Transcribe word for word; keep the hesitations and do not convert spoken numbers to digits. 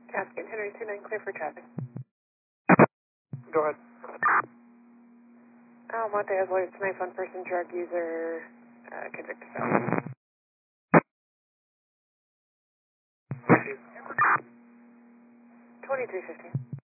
Captain Henry two nine, clear for traffic. Go ahead. Uh, Monte Oswald, tonight, one person, drug user, uh, convicted felon. twenty-three fifteen.